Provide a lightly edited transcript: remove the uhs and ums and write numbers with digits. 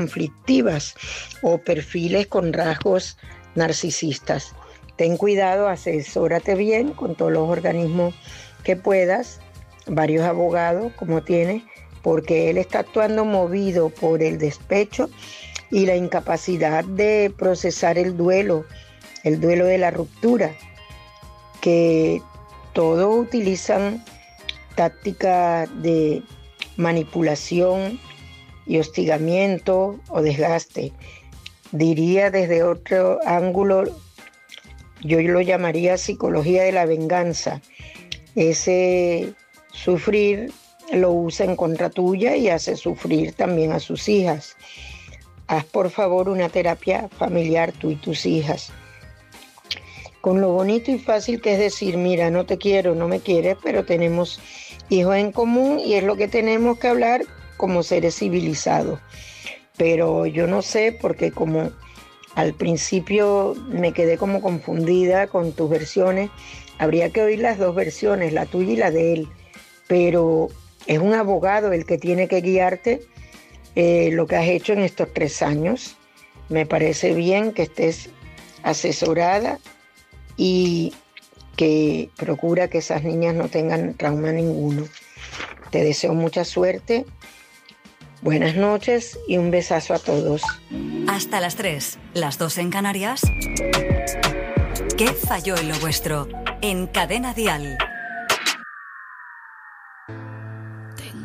conflictivas o perfiles con rasgos narcisistas. Ten cuidado, asesórate bien con todos los organismos que puedas, varios abogados como tienes, porque él está actuando movido por el despecho y la incapacidad de procesar el duelo de la ruptura, que todos utilizan tácticas de manipulación y hostigamiento o desgaste. Diría desde otro ángulo, yo lo llamaría psicología de la venganza. Ese sufrir lo usa en contra tuya y hace sufrir también a sus hijas. Haz por favor una terapia familiar tú y tus hijas. Con lo bonito y fácil que es decir, mira, no te quiero, no me quieres, pero tenemos hijos en común y es lo que tenemos que hablar como seres civilizados. Pero yo no sé, porque como al principio me quedé como confundida con tus versiones, habría que oír las dos versiones, la tuya y la de él. Pero es un abogado el que tiene que guiarte lo que has hecho en estos 3 años. Me parece bien que estés asesorada y que procura que esas niñas no tengan trauma ninguno. Te deseo mucha suerte, buenas noches y un besazo a todos. Hasta las 3, las 2 en Canarias. ¿Qué falló en lo vuestro? En Cadena Dial.